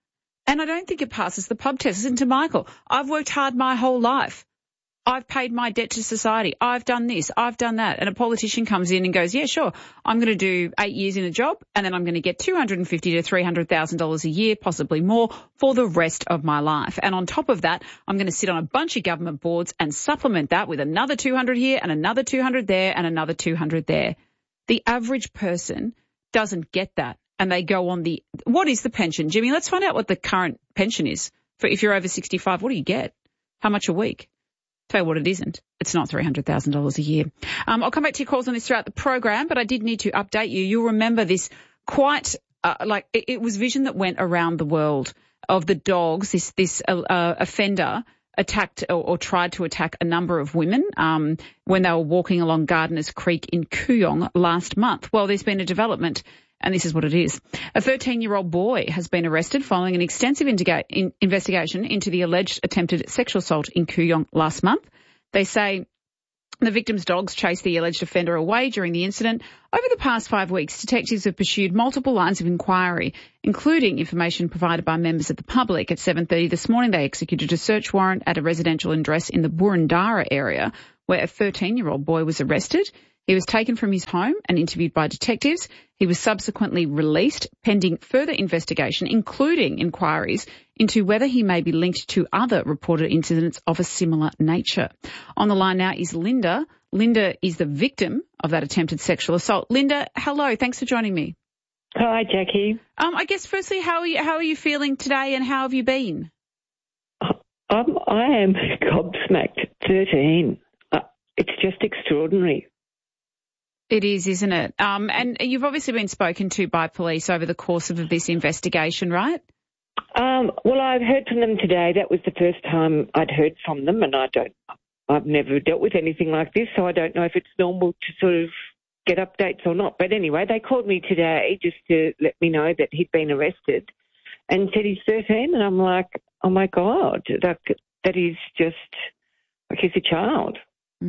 S5: And I don't think it passes the pub test. Listen to Michael. I've worked hard my whole life. I've paid my debt to society. I've done this. I've done that. And a politician comes in and goes, yeah, sure, I'm going to do 8 years in a job and then I'm going to get $250,000 to $300,000 a year, possibly more, for the rest of my life. And on top of that, I'm going to sit on a bunch of government boards and supplement that with another 200 here and another 200 there and another 200 there. The average person doesn't get that. And they go on what is the pension? Jimmy, let's find out what the current pension is. For if you're over 65, what do you get? How much a week? Tell you what it isn't. It's not $300,000 a year. I'll come back to your calls on this throughout the program, but I did need to update you. You'll remember this quite, it was vision that went around the world of the dogs. This offender attacked or tried to attack a number of women when they were walking along Gardeners Creek in Kooyong last month. Well, there's been a development, and this is what it is. A 13-year-old boy has been arrested following an extensive investigation into the alleged attempted sexual assault in Kooyong last month. They say the victim's dogs chased the alleged offender away during the incident. Over the past 5 weeks, detectives have pursued multiple lines of inquiry, including information provided by members of the public. At 7:30 this morning, they executed a search warrant at a residential address in the Burundara area where a 13-year-old boy was arrested. He was taken from his home and interviewed by detectives. He was subsequently released pending further investigation, including inquiries into whether he may be linked to other reported incidents of a similar nature. On the line now is Linda. Linda is the victim of that attempted sexual assault. Linda, hello. Thanks for joining me.
S1: Hi, Jackie.
S5: I guess firstly, how are you feeling today and how have you been?
S1: I am gobsmacked. 13. It's just extraordinary.
S5: It is, isn't it? And you've obviously been spoken to by police over the course of this investigation, right?
S1: Well, I've heard from them today. That was the first time I'd heard from them, and I've never dealt with anything like this, so I don't know if it's normal to sort of get updates or not. But anyway, they called me today just to let me know that he'd been arrested and said he's 13, and I'm like, oh my God, that is just like he's a child.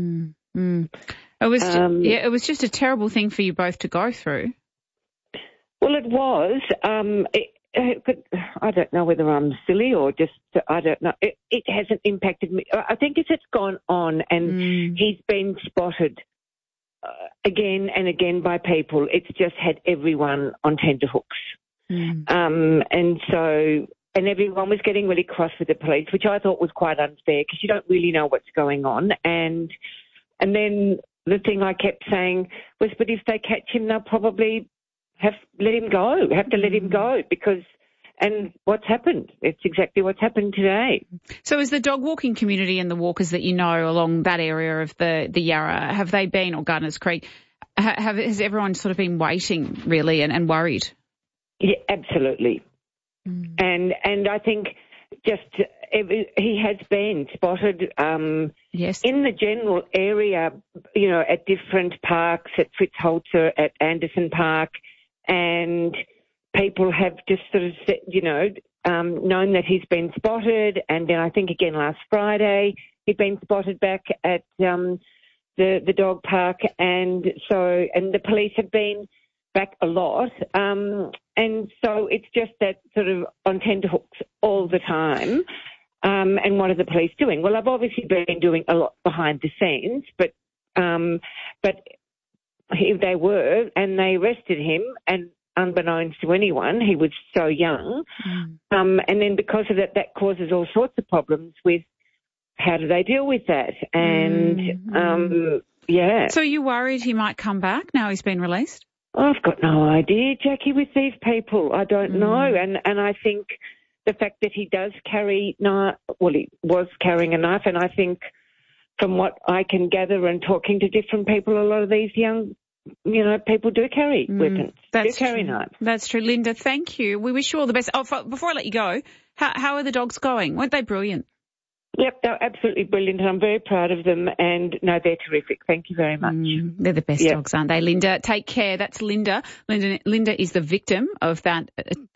S5: It was just a terrible thing for you both to go through.
S1: Well, it was. I don't know whether I'm silly or just, I don't know. It hasn't impacted me. I think as it's gone on and he's been spotted again and again by people, it's just had everyone on tenterhooks. And everyone was getting really cross with the police, which I thought was quite unfair because you don't really know what's going on. And then the thing I kept saying was, but if they catch him, they'll probably have to let him go because, and what's happened? It's exactly what's happened today.
S5: So is the dog walking community and the walkers that you know along that area of the Yarra, have they been, or Gardeners Creek, has everyone sort of been waiting really and worried?
S1: Yeah, absolutely. And I think just he has been spotted in the general area, you know, at different parks, at Fritz Holzer, at Anderson Park, and people have just sort of, known that he's been spotted. And then I think again last Friday he'd been spotted back at the dog park, and the police have been back a lot. And so it's just that sort of on tenterhooks all the time. And what are the police doing? Well, I've obviously been doing a lot behind the scenes, but they were, and they arrested him, and unbeknownst to anyone, he was so young. And then because of that causes all sorts of problems with how do they deal with that? And,
S5: So are you worried he might come back now he's been released?
S1: I've got no idea, Jackie, with these people. I don't know. And I think the fact that he does carry he was carrying a knife, and I think from what I can gather and talking to different people, a lot of these young, people do carry weapons. Do carry knives.
S5: That's true. Linda, thank you. We wish you all the best. Oh, before I let you go, how are the dogs going? Weren't they brilliant?
S1: Yep, they're absolutely brilliant, and I'm very proud of them. And, no, they're terrific. Thank you very much.
S5: They're the best dogs, aren't they, Linda? Take care. That's Linda. Linda is the victim of that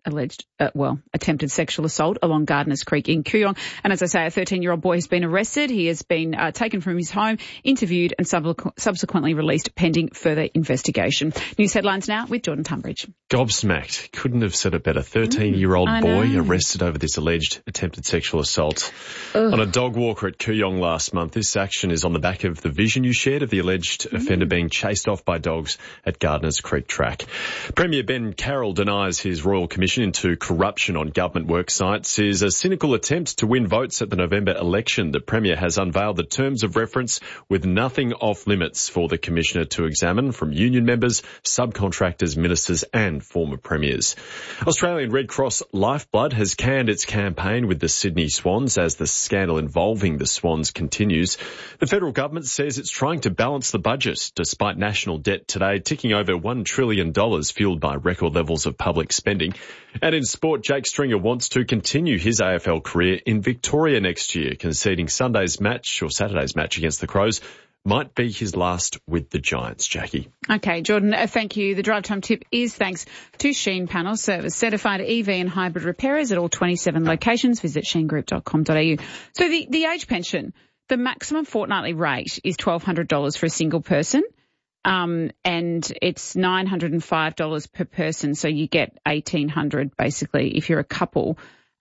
S5: attempted sexual assault along Gardeners Creek in Kooyong. And as I say, a 13-year-old boy has been arrested. He has been taken from his home, interviewed and subsequently released pending further investigation. News headlines now with Jordan Tunbridge.
S22: Gobsmacked. Couldn't have said it better. 13-year-old boy arrested over this alleged attempted sexual assault on a dog walker at Kooyong last month. This action is on the back of the vision you shared of the alleged offender being chased off by dogs at Gardeners Creek track. Premier Ben Carroll denies his Royal Commission into corruption on government work sites is a cynical attempt to win votes at the November election. The Premier has unveiled the terms of reference with nothing off limits for the Commissioner to examine from union members, subcontractors, ministers and former premiers. Australian Red Cross Lifeblood has canned its campaign with the Sydney Swans as the scandal involving the Swans continues. The federal government says it's trying to balance the budget despite national debt today ticking over $1 trillion fueled by record levels of public spending. And in sport, Jake Stringer wants to continue his AFL career in Victoria next year, conceding Saturday's match against the Crows might be his last with the Giants. Jackie.
S5: Okay, Jordan, thank you. The drive time tip is thanks to Sheen Panel Service, certified EV and hybrid repairers at all 27 locations. Visit sheengroup.com.au. So the age pension, the maximum fortnightly rate is $1,200 for a single person. And it's $905 per person, so you get $1,800 basically if you're a couple.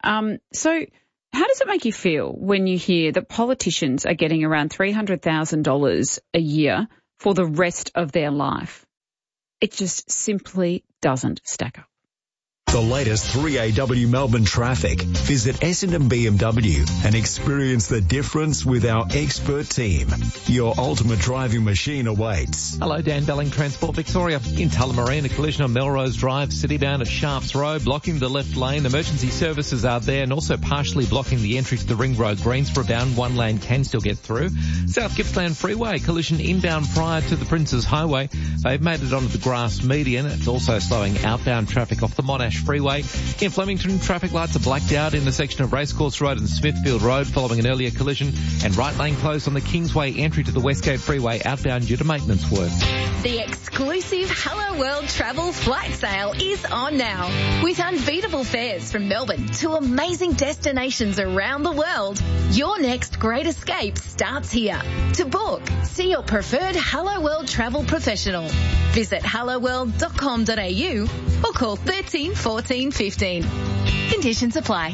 S5: So how does it make you feel when you hear that politicians are getting around $300,000 a year for the rest of their life? It just simply doesn't stack up.
S8: The latest 3AW Melbourne traffic. Visit Essendon BMW and experience the difference with our expert team. Your ultimate driving machine awaits.
S25: Hello, Dan Belling, Transport Victoria. In Tullamarine, a collision on Melrose Drive, city-bound at Sharps Road, blocking the left lane. Emergency services are there and also partially blocking the entry to the Ring Road. Greensboro bound, one lane can still get through. South Gippsland Freeway, collision inbound prior to the Princes Highway. They've made it onto the grass median. It's also slowing outbound traffic off the Monash Freeway. In Flemington, traffic lights are blacked out in the section of Racecourse Road and Smithfield Road following an earlier collision, and right lane closed on the Kingsway entry to the Westgate Freeway outbound due to maintenance work.
S2: The exclusive Hello World travel flight sale is on now. With unbeatable fares from Melbourne to amazing destinations around the world, your next great escape starts here. To book, see your preferred Hello World travel professional. Visit helloworld.com.au or call 13 14 15. Conditions apply.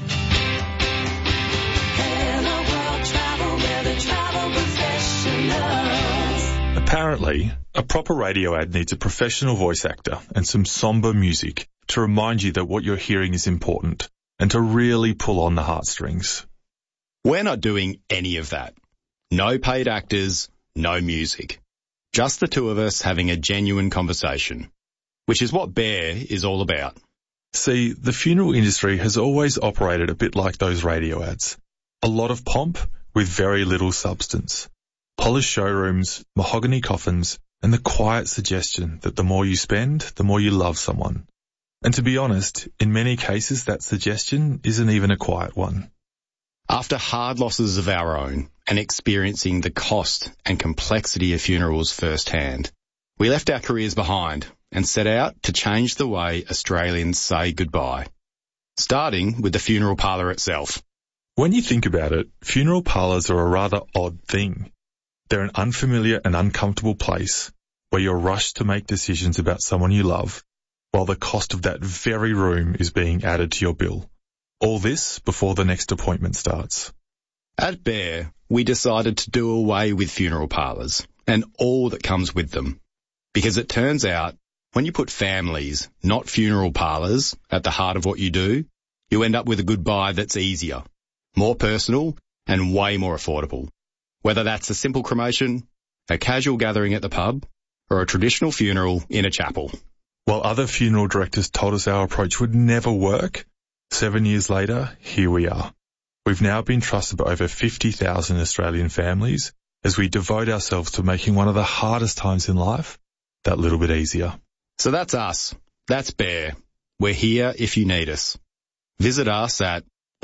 S4: Hello World Travel, where the travel professionals.
S20: Apparently, a proper radio ad needs a professional voice actor and some somber music to remind you that what you're hearing is important and to really pull on the heartstrings.
S21: We're not doing any of that. No paid actors, no music. Just the two of us having a genuine conversation, which is what Bear is all about.
S20: See, the funeral industry has always operated a bit like those radio ads. A lot of pomp with very little substance. Polished showrooms, mahogany coffins, and the quiet suggestion that the more you spend, the more you love someone. And to be honest, in many cases that suggestion isn't even a quiet one.
S21: After hard losses of our own and experiencing the cost and complexity of funerals firsthand, we left our careers behind and set out to change the way Australians say goodbye, starting with the funeral parlour itself.
S20: When you think about it, funeral parlours are a rather odd thing. They're an unfamiliar and uncomfortable place where you're rushed to make decisions about someone you love, while the cost of that very room is being added to your bill. All this before the next appointment starts.
S21: At Bear, we decided to do away with funeral parlours and all that comes with them, because it turns out when you put families, not funeral parlours, at the heart of what you do, you end up with a goodbye that's easier, more personal, and way more affordable. Whether that's a simple cremation, a casual gathering at the pub, or a traditional funeral in a chapel.
S20: While other funeral directors told us our approach would never work, 7 years later, here we are. We've now been trusted by over 50,000 Australian families as we devote ourselves to making one of the hardest times in life that little bit easier.
S21: So that's us. That's Bear. We're here if you need us. Visit us at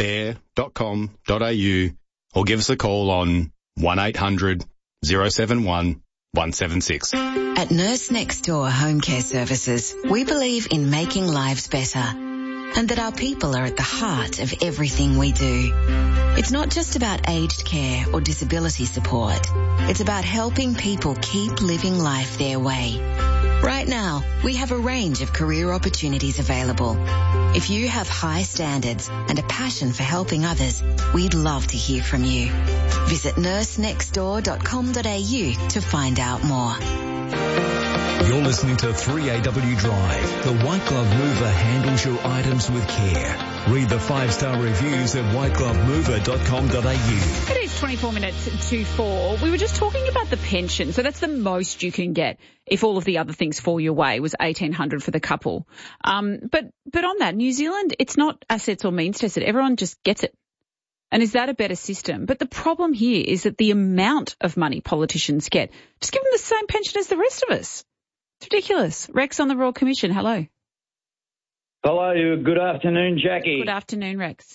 S21: bear.com.au or give us a call on 1800 071 176.
S23: At Nurse Next Door Home Care Services, we believe in making lives better.
S3: and that our people are at the heart of everything we do. It's not just about aged care or disability support. It's about helping people keep living life their way. Right now, we have a range of career opportunities available. If you have high standards and a passion for helping others, we'd love to hear from you. Visit nursenextdoor.com.au to find out more.
S8: You're listening to 3AW Drive. The White Glove Mover handles your items with care. Read the 5-star reviews at whiteglovemover.com.au.
S5: It is 24 minutes to 4. We were just talking about the pension. So that's the most you can get if all of the other things fall your way, was $1,800 for the couple. But on that, New Zealand, it's not assets or means tested. Everyone just gets it. And is that a better system? But the problem here is that the amount of money politicians get, just give them the same pension as the rest of us. It's ridiculous. Rex on the Royal Commission, hello.
S6: Hello, good afternoon, Jackie.
S5: Good afternoon, Rex.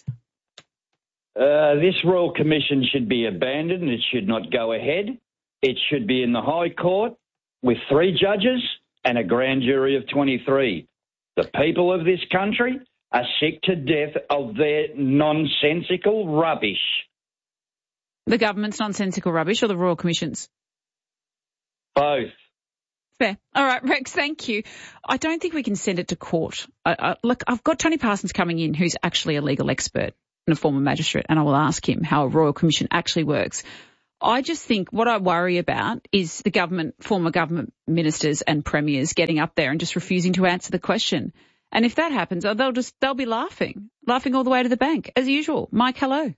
S6: This Royal Commission should be abandoned. It should not go ahead. It should be in the High Court with 3 judges and a grand jury of 23. The people of this country are sick to death of their nonsensical rubbish.
S5: The government's nonsensical rubbish or the Royal Commission's?
S6: Both.
S5: Fair. All right, Rex, thank you. I don't think we can send it to court. Look, I've got Tony Parsons coming in, who's actually a legal expert and a former magistrate, and I will ask him how a Royal Commission actually works. I just think what I worry about is the former government ministers and premiers getting up there and just refusing to answer the question. And if that happens, they'll be laughing all the way to the bank, as usual. Mike, hello.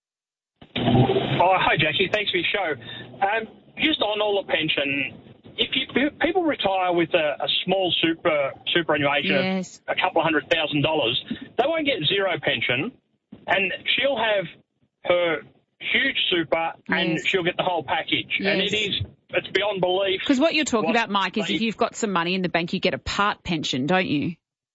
S7: Oh, hi, Jackie. Thanks for your show. Just on all the pension, if people retire with a small superannuation of a couple of $100,000, they won't get zero pension, and she'll have her huge super and she'll get the whole package. Yes. And it's beyond belief.
S5: Because what you're talking about, Mike, is if you've got some money in the bank, you get a part pension, don't you?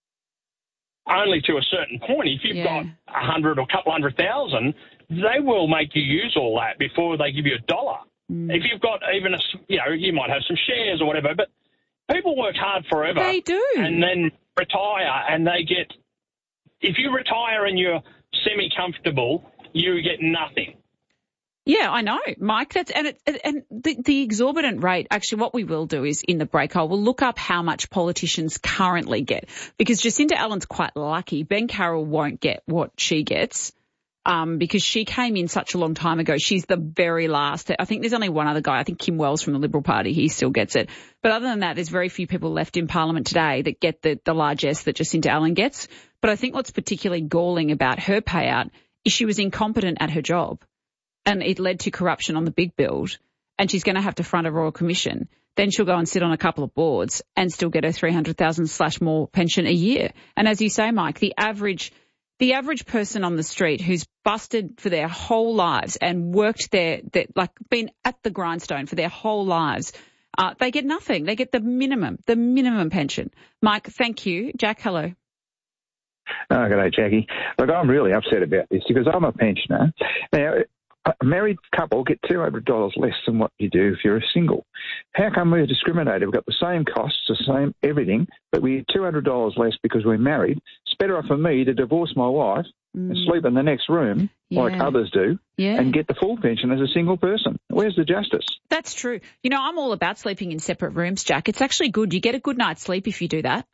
S7: Only to a certain point. If you've got 100 or a couple $100,000, they will make you use all that before they give you $1. If you've got even you might have some shares or whatever, but people work hard forever.
S5: They do.
S7: And then retire, and they get, if you retire and you're semi-comfortable, you get nothing.
S5: Yeah, I know, Mike. The exorbitant rate. Actually, what we will do is in the break, I will look up how much politicians currently get, because Jacinda Allen's quite lucky. Ben Carroll won't get what she gets. Because she came in such a long time ago. She's the very last. I think there's only one other guy. I think Kim Wells from the Liberal Party. He still gets it. But other than that, there's very few people left in Parliament today that get the largesse that Jacinda Allen gets. But I think what's particularly galling about her payout is she was incompetent at her job, and it led to corruption on the big build, and she's going to have to front a Royal Commission. Then she'll go and sit on a couple of boards and still get her $300,000 more pension a year. And as you say, Mike, the average person on the street who's busted for their whole lives and worked been at the grindstone for their whole lives, they get nothing. They get the minimum pension. Mike, thank you. Jack, hello.
S10: Oh, good day, Jackie. Look, I'm really upset about this because I'm a pensioner. Now, a married couple get $200 less than what you do if you're a single. How come we're discriminated? We've got the same costs, the same everything, but we get $200 less because we're married. It's better for me to divorce my wife and sleep in the next room like others do and get the full pension as a single person. Where's the justice? That's
S5: true. You know, I'm all about sleeping in separate rooms, Jack. It's actually good. You get a good night's sleep if you do that.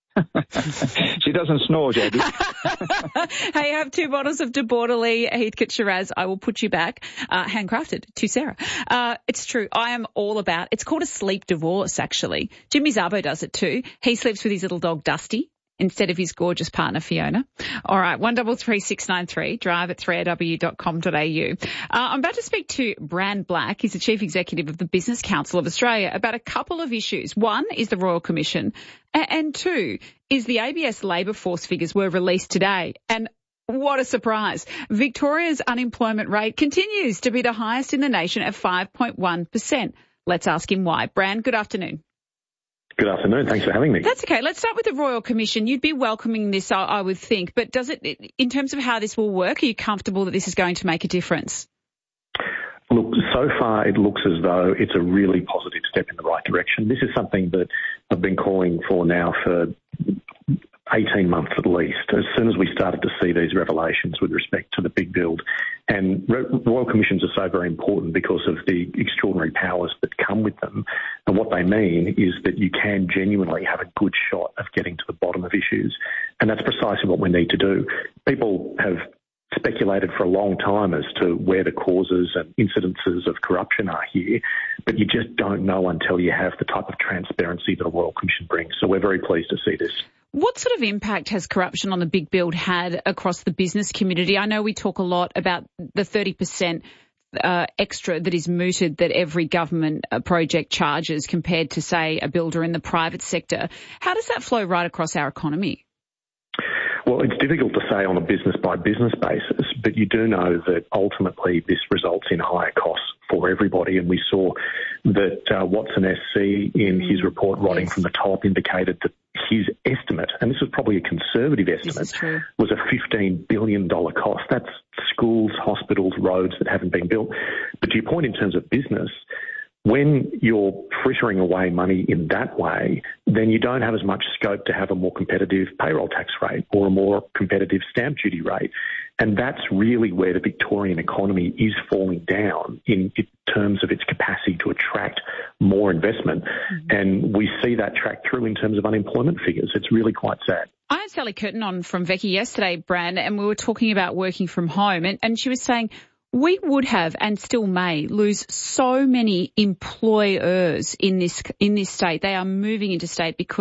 S10: She doesn't snore, Jackie.
S5: Hey, I have 2 bottles of De Bordeley Heathcote Shiraz. I will put you back. Handcrafted to Sarah. It's true. I am all about, it's called a sleep divorce, actually. Jimmy Zabo does it too. He sleeps with his little dog, Dusty, instead of his gorgeous partner, Fiona. All right, 133693, drive at 3aw.com.au. I'm about to speak to Brand Black. He's the Chief Executive of the Business Council of Australia about a couple of issues. One is the Royal Commission, and 2 is the ABS labour force figures were released today. And what a surprise. Victoria's unemployment rate continues to be the highest in the nation at 5.1%. Let's ask him why. Brand, good afternoon.
S23: Good afternoon. Thanks for having me.
S5: That's okay. Let's start with the Royal Commission. You'd be welcoming this, I would think. But does it, in terms of how this will work, are you comfortable that this is going to make a difference?
S23: Look, so far it looks as though it's a really positive step in the right direction. This is something that I've been calling for now for 18 months at least, as soon as we started to see these revelations with respect to the big build. And Royal Commissions are so very important because of the extraordinary powers that come with them. And what they mean is that you can genuinely have a good shot of getting to the bottom of issues. And that's precisely what we need to do. People have speculated for a long time as to where the causes and incidences of corruption are here, but you just don't know until you have the type of transparency that a Royal Commission brings. So we're very pleased to see this.
S5: What sort of impact has corruption on the big build had across the business community? I know we talk a lot about the 30% extra that is mooted that every government project charges compared to, say, a builder in the private sector. How does that flow right across our economy?
S23: Well, it's difficult to say on a business-by-business basis, but you do know that ultimately this results in higher costs for everybody. And we saw that Watson SC in his report writing from the top indicated that his estimate, and this was probably a conservative estimate, was a $15 billion cost. That's schools, hospitals, roads that haven't been built. But to your point in terms of business, when you're frittering away money in that way, then you don't have as much scope to have a more competitive payroll tax rate or a more competitive stamp duty rate. And that's really where the Victorian economy is falling down in terms of its capacity to attract more investment. And we see that track through in terms of unemployment figures. It's really quite sad.
S5: I had Sally Curtin on from Vecchi yesterday, Bran, and we were talking about working from home, and she was saying, we would have and still may lose so many employers in this state. They are moving into state because